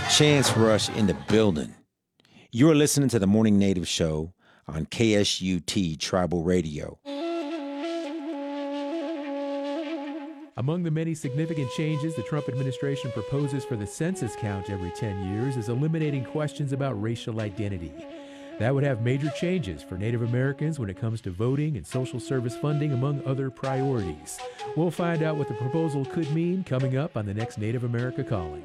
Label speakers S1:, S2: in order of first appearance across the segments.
S1: Chance Rush in the building. You're listening to the Morning Native Show on KSUT Tribal Radio.
S2: Among the many significant changes the Trump administration proposes for the census count every 10 years is eliminating questions about racial identity. That would have major changes for Native Americans when it comes to voting and social service funding, among other priorities. We'll find out what the proposal could mean coming up on the next Native America Calling.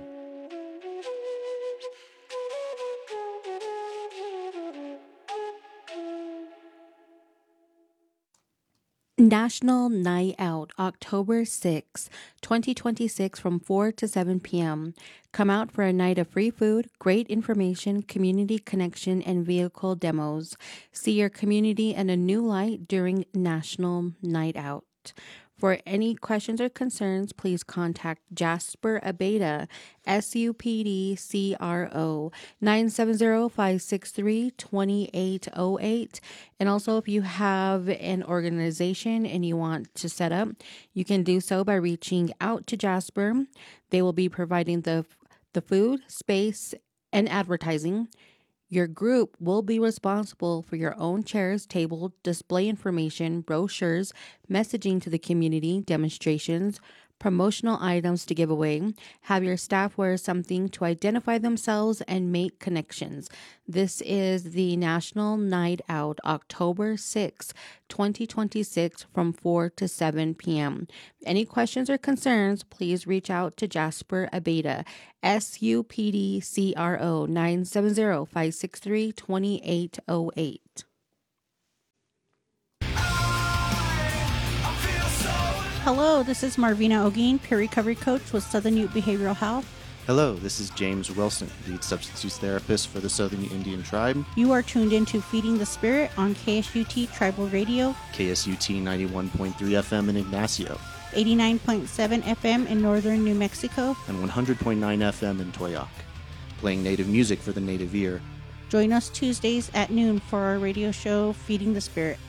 S3: National Night Out, October 6, 2026 from 4 to 7 p.m. Come out for a night of free food, great information, community connection, and vehicle demos. See your community in a new light during National Night Out. For any questions or concerns, please contact Jasper Abeda, SUPD CRO, 970-563-2808. And also, if you have an organization and you want to set up, you can do so by reaching out to Jasper. They will be providing the food, space, and advertising. Your group will be responsible for your own chairs, table, display information, brochures, messaging to the community, demonstrations, promotional items to give away. Have your staff wear something to identify themselves and make connections. This is the National Night Out, October 6, 2026 from 4 to 7 p.m. Any questions or concerns, please reach out to Jasper Abeda, SUPD CRO, 970-563-2808.
S4: Hello, this is Marvina Ogeen, peer recovery coach with Southern Ute Behavioral Health.
S5: Hello, this is James Wilson, lead substance use therapist for the Southern Ute Indian Tribe.
S4: You are tuned into Feeding the Spirit on KSUT Tribal Radio,
S5: KSUT 91.3 FM in Ignacio,
S4: 89.7 FM in northern New Mexico,
S5: and 100.9 FM in Toyoc, playing native music for the native ear.
S4: Join us Tuesdays at noon for our radio show, Feeding the Spirit.